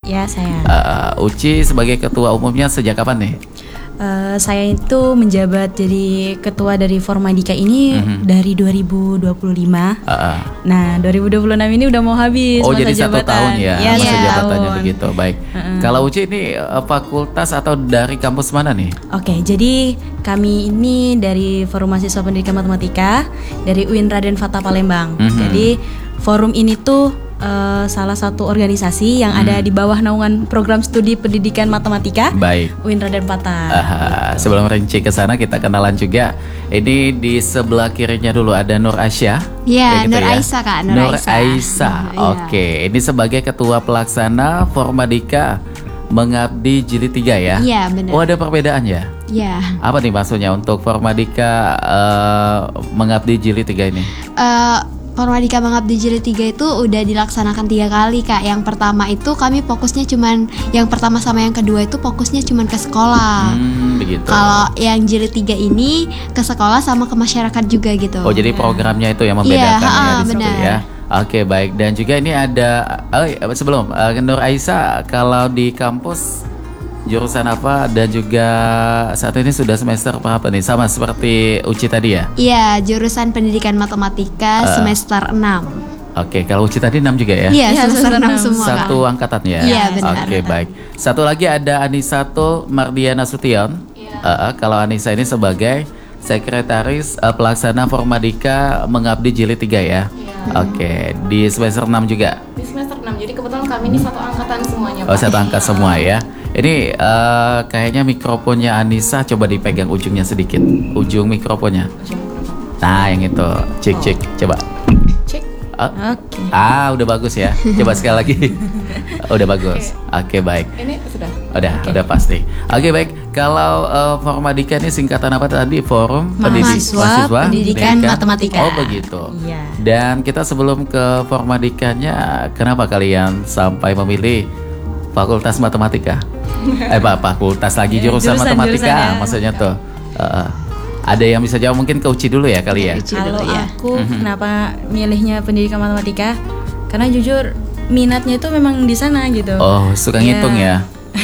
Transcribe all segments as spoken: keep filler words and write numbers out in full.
Ya, saya. Uh, Uci sebagai ketua umumnya sejak kapan nih? Uh, saya itu menjabat jadi ketua dari Formadika ini mm-hmm. dari dua ribu dua puluh lima. Uh-uh. Nah, dua ribu dua puluh enam ini udah mau habis oh, masa jadi jabatan. Satu tahun ya, ya masa ya, jabatannya tahun. Begitu. Baik. Uh-uh. Kalau Uci ini uh, fakultas atau dari kampus mana nih? Oke, okay, jadi kami ini dari Forum Mahasiswa Pendidikan Matematika dari U I N Raden Fatah Palembang. Mm-hmm. Jadi forum ini tuh Uh, salah satu organisasi yang hmm. ada di bawah naungan program studi pendidikan matematika. Baik. U I N Raden Fatah. Aha, sebelum rinci ke sana kita kenalan juga. Ini di sebelah kirinya dulu ada Nur Aisyah. Iya, gitu Nur ya? Aisyah Kak, Nur, Nur Aisyah. Aisyah. Oke, okay. Ini sebagai ketua pelaksana Formadika Mengabdi Jilid tiga ya? Iya, benar. Oh, ada perbedaan ya? Iya. Apa nih maksudnya untuk Formadika uh, Mengabdi Jilid tiga ini? Uh, Formadika Mengabdi Jilid tiga itu udah dilaksanakan tiga kali Kak. Yang pertama itu kami fokusnya cuman, yang pertama sama yang kedua itu fokusnya cuman ke sekolah. Hmm, begitu. Kalau yang Jilid tiga ini ke sekolah sama ke masyarakat juga gitu. Oh, jadi programnya itu yang membedakan ya, ya ha, di situ ya. Oke, baik. Dan juga ini ada oh, sebelum uh, Nur Aisyah, kalau di kampus jurusan apa dan juga saat ini sudah semester berapa nih? Sama seperti Uci tadi ya? Iya, jurusan pendidikan matematika uh, semester enam. Oke, kalau Uci tadi enam juga ya? Iya, ya, semester enam semua. Satu kan? Angkatan ya? Iya, benar. Oke, baik. Satu lagi ada Anisatul Mardiana Sution. Ya. Uh, kalau Anissa ini sebagai sekretaris uh, pelaksana Formadika Mengabdi Jilid tiga ya? Ya. Oke, di semester enam juga? Di semester enam, jadi kebetulan kami ini satu angkatan semuanya Pak. Oh, satu angkatan semua ya? Ini uh, kayaknya mikrofonnya Anissa coba dipegang ujungnya sedikit, ujung mikrofonnya. Nah, yang itu, cek cek, coba. Cek. Uh, Oke. Okay. Ah, udah bagus ya. Coba sekali lagi. Udah bagus. Oke, okay, baik. Ini sudah. Udah, okay. Udah pasti. Oke, okay, baik. Kalau uh, Formadika ini singkatan apa tadi? Forum Mahasiswa, Mahasiswa Pendidikan, Pendidikan Matematika. Oh, begitu. Iya. Dan kita sebelum ke Formadikanya, kenapa kalian sampai memilih Fakultas Matematika? Eh pak, fakultas lagi jurusan, jurusan matematika, jurusan ya. Maksudnya tuh uh, ada yang bisa jawab, mungkin ke Uci dulu ya kali ya. Kalau ya. Aku mm-hmm. kenapa milihnya pendidikan matematika? Karena jujur minatnya itu memang di sana gitu. Oh, suka ya. Ngitung ya.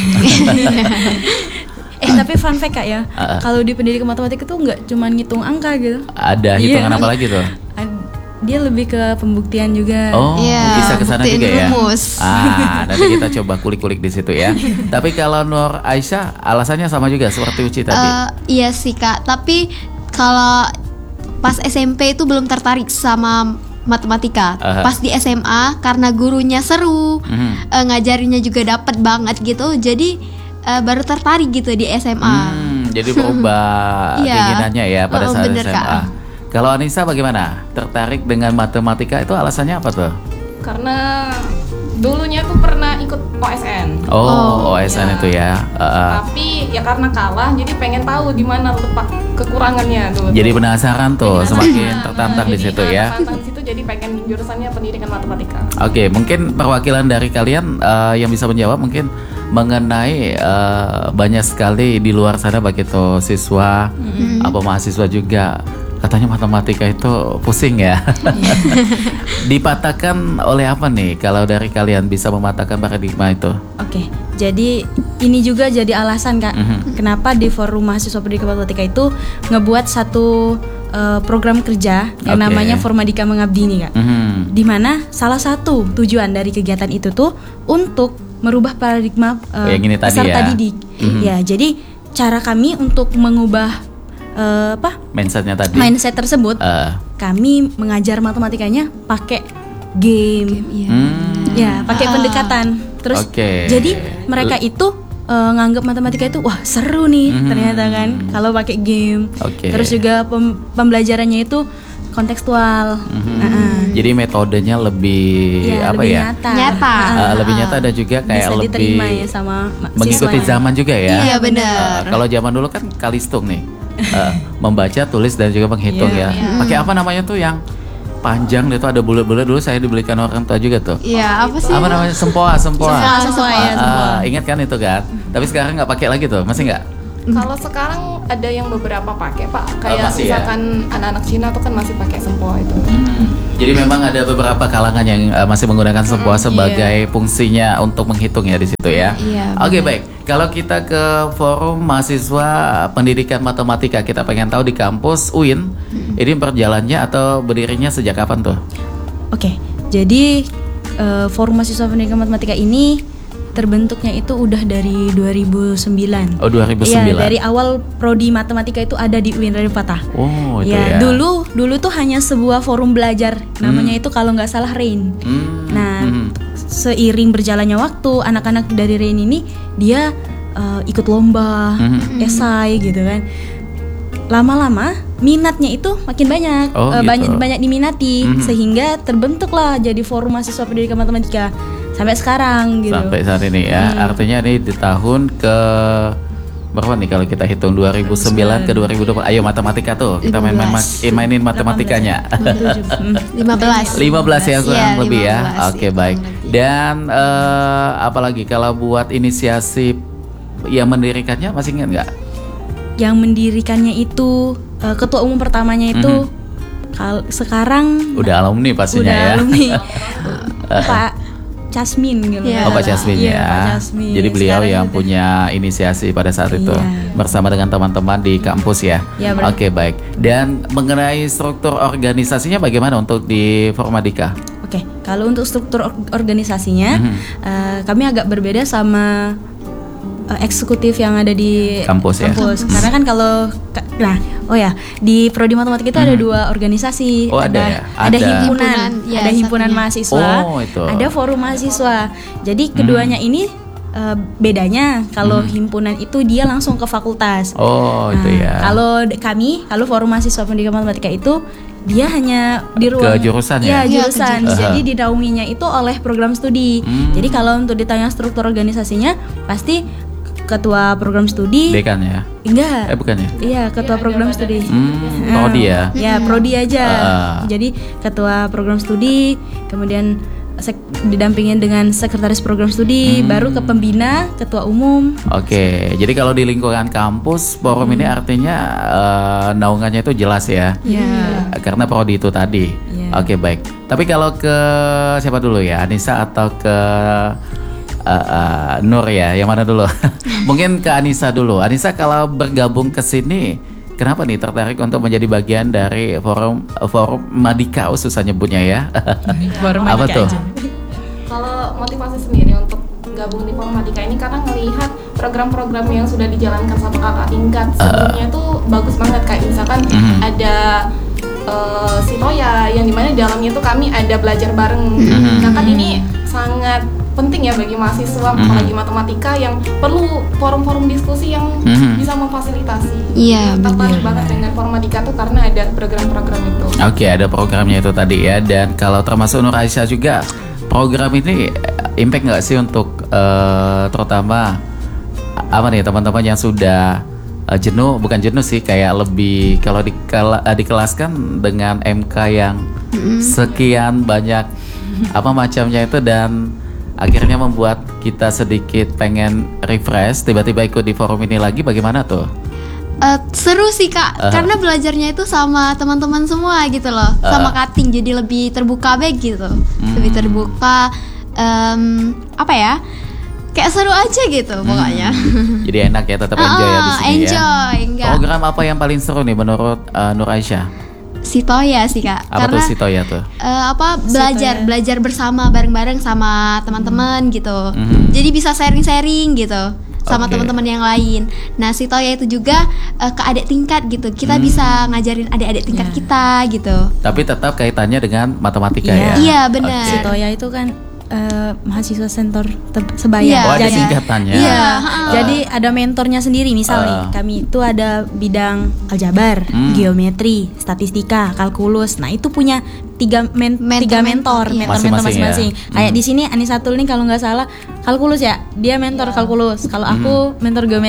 eh tapi fun fact Kak ya, uh, kalau di pendidikan matematika tuh nggak cuma ngitung angka gitu. Ada hitungan yeah. apa lagi tuh? Dia lebih ke pembuktian juga. Oh, ya, bisa ke sana juga rumus. Ya. Ah, nanti kita coba kulik-kulik di situ ya. Tapi kalau Nur Aisyah alasannya sama juga seperti Uci tadi. Uh, iya sih Kak, tapi kalau pas S M P itu belum tertarik sama matematika. Uh-huh. Pas di S M A karena gurunya seru, uh-huh. uh, ngajarinnya juga dapat banget gitu. Jadi uh, baru tertarik gitu di S M A. Hmm, jadi berubah keinginannya ya pada oh, saat bener, S M A. Kak. Kalau Anissa bagaimana? Tertarik dengan matematika itu alasannya apa tuh? Karena dulunya tuh pernah ikut O S N. Oh, oh O S N ya. Itu ya. Uh, Tapi ya karena kalah, jadi pengen tahu di mana letak kekurangannya dulu. Jadi penasaran tuh, penasaran. Semakin tertantang nah, di situ ya. Tertantang di situ, jadi pengen jurusannya pendidikan matematika. Oke, okay, mungkin perwakilan dari kalian uh, yang bisa menjawab mungkin mengenai uh, banyak sekali di luar sana baik itu siswa mm-hmm. apa mahasiswa juga. Katanya matematika itu pusing ya. Dipatahkan oleh apa nih kalau dari kalian bisa mematahkan paradigma itu? Oke, jadi ini juga jadi alasan Kak, mm-hmm. kenapa di Forum Mahasiswa Pendidikan Matematika itu ngebuat satu uh, program kerja yang okay. namanya Formadika Mengabdi ini Kak. Mm-hmm. Dimana salah satu tujuan dari kegiatan itu tuh untuk merubah paradigma uh, yang ini tadi peserta ya. didik. Mm-hmm. Ya, jadi cara kami untuk mengubah Uh, apa mindsetnya tadi mindset tersebut uh. kami mengajar matematikanya pakai game, game ya, hmm. ya pakai ah. pendekatan terus okay. jadi mereka itu uh, nganggap matematika itu wah seru nih hmm. ternyata kan kalau pakai game okay. terus juga pem- pembelajarannya itu kontekstual hmm. uh-uh. jadi metodenya lebih ya, apa lebih ya nyata, nyata. Uh, uh, lebih nyata dan juga kayak bisa lebih diterima ya sama mengikuti siswanya. zaman juga ya. Iya benar. Uh, kalau zaman dulu kan kalistung nih. Uh, membaca, tulis dan juga menghitung yeah, ya. Yeah. Pakai apa namanya tuh yang panjang itu ada bulat-bulat dulu saya dibelikan orang tua juga tuh. Iya, apa sih? Apa namanya? Sempoa, sempoa. Sempoa, sempoa ya, sempoa. Uh, ingat kan itu kan? Tapi sekarang nggak pakai lagi tuh, masih nggak? Kalau sekarang ada yang beberapa pakai Pak, kayak oh, misalkan ya? Anak-anak Cina tuh kan masih pakai sempoa itu. Hmm. Jadi memang ada beberapa kalangan yang uh, masih menggunakan sebuah sebagai iya. fungsinya untuk menghitung ya di situ ya. Iya, Oke, baik. Kalau kita ke forum mahasiswa pendidikan matematika, kita pengen tahu di kampus U I N, hmm. ini berjalannya atau berdirinya sejak kapan tuh? Oke, jadi uh, forum mahasiswa pendidikan matematika ini terbentuknya itu udah dari dua ribu sembilan. Oh, dua ribu sembilan. Iya, dari awal prodi matematika itu ada di U I N Raden Patah. Oh, itu ya. ya. Dulu dulu tuh hanya sebuah forum belajar, namanya hmm. itu kalau nggak salah Rain. Hmm. Nah, hmm. seiring berjalannya waktu, anak-anak dari Rain ini dia uh, ikut lomba, hmm. esai gitu kan. Lama-lama minatnya itu makin banyak, oh, uh, gitu. banyak banyak diminati, hmm. sehingga terbentuklah jadi forum mahasiswa pendidikan matematika. Sampai sekarang gitu. Sampai saat ini ya. Hmm. Artinya ini di tahun ke berapa nih kalau kita hitung dua ribu sembilan ke dua ribu dua puluh. Ayo matematika tuh. Kita main-main eh, mainin matematikanya. lima belas. lima belas ya kurang ya, lebih ya. Oke, okay, baik. Lebih. Dan uh, apalagi kalau buat inisiasi yang mendirikannya masih ingat nggak? Yang mendirikannya itu uh, ketua umum pertamanya itu mm-hmm. kal- sekarang udah alumni pastinya udah ya. Alumni. Pak Casmin gitu. Yeah. Oh, Pak Casmin ya. Yeah, Pak Casmin. Jadi beliau sekarang yang gitu. punya inisiasi pada saat itu yeah. bersama dengan teman-teman di kampus ya. Yeah, Oke, okay, baik. Dan mengenai struktur organisasinya bagaimana untuk di Formadika? Oke, okay. Kalau untuk struktur or- organisasinya mm-hmm. uh, kami agak berbeda sama uh, eksekutif yang ada di kampus, kampus. ya. Karena kan kalau nah, oh ya, di prodi matematika itu hmm. ada dua organisasi. Oh, ada ya? Ada, ada himpunan, himpunan ya, ada himpunan satunya. mahasiswa, oh, itu. ada forum mahasiswa. Jadi keduanya hmm. ini uh, bedanya kalau hmm. himpunan itu dia langsung ke fakultas. Oh, nah, itu ya. Kalau kami, kalau forum mahasiswa pendidikan matematika itu dia hanya di ruang ke jurusan ya, ya, jurusan. Uh-huh. Jadi dinaunginya itu oleh program studi. Hmm. Jadi kalau untuk ditanya struktur organisasinya pasti ketua program studi. Dekan ya? Enggak. Eh bukan ya? Iya, ketua ya, program studi. Hmm, prodi ya? Ya, prodi aja. Uh. Jadi ketua program studi, kemudian sek- didampingin dengan sekretaris program studi, hmm. baru ke pembina, ketua umum. Oke, okay. Jadi kalau di lingkungan kampus, forum hmm. ini artinya uh, naungannya itu jelas ya? Iya. Yeah. Karena prodi itu tadi. Yeah. Oke, okay, baik. Tapi kalau ke siapa dulu ya? Anissa atau ke Uh, uh, Nur ya, yang mana dulu? Mungkin ke Anissa dulu. Anissa kalau bergabung ke sini, kenapa nih tertarik untuk menjadi bagian dari forum forum Madika? Oh, susah nyebutnya ya. Forum apa tuh? Kalau motivasi sendiri untuk gabung di forum Madika ini karena melihat program-program yang sudah dijalankan sama kakak tingkat sebelumnya uh. tuh bagus banget, kayak misalkan mm-hmm. ada uh, Sitoya yang dimana di dalamnya tuh kami ada belajar bareng. Mm-hmm. Nah kan ini sangat penting ya bagi mahasiswa, mm-hmm. apalagi matematika yang perlu forum-forum diskusi yang mm-hmm. bisa memfasilitasi. Iya, tertarik banget dengan Formadika tuh karena ada program-program itu. Oke, okay, ada programnya itu tadi ya. Dan kalau termasuk Nur Aisyah juga, program ini impact nggak sih untuk uh, terutama apa nih teman-teman yang sudah uh, jenuh, bukan jenuh sih, kayak lebih kalau di, uh, dikelaskan dengan M K yang mm-hmm. sekian banyak apa macamnya itu dan akhirnya membuat kita sedikit pengen refresh, tiba-tiba ikut di forum ini lagi, bagaimana tuh? Uh, seru sih kak, uh. karena belajarnya itu sama teman-teman semua gitu loh, uh. sama cutting, jadi lebih terbuka baik gitu, hmm. lebih terbuka, um, apa ya, kayak seru aja gitu hmm. pokoknya. Jadi enak ya, tetap enjoy uh, ya di sini enjoy, ya. Enggak. Program apa yang paling seru nih menurut uh, Nur Aisyah? Sitoya sih kak. Apa karena, tuh Sitoya tuh? Uh, apa belajar Sitoya. belajar bersama bareng-bareng sama teman-teman gitu. Mm-hmm. Jadi bisa sharing-sharing gitu sama okay. teman-teman yang lain. Nah Sitoya itu juga uh, ke adik tingkat gitu. Kita mm. bisa ngajarin adik-adik tingkat yeah. kita gitu. Tapi tetap kaitannya dengan matematika yeah. ya. Iya benar. Okay. Sitoya itu kan Uh, mahasiswa sentor te- sebaya. Yeah. Oh, ada jadi, singkatannya. Iya. Uh. Jadi ada mentornya sendiri. Misalnya uh. kami itu ada bidang aljabar, hmm. geometri, statistika, kalkulus. Nah itu punya tiga men- mentor, tiga mentor, iya. mentor mentor masing-masing. Ya? Kayak hmm. di sini Anisatul nih kalau nggak salah kalkulus ya, dia mentor kalkulus. Kalau aku mentor geometri.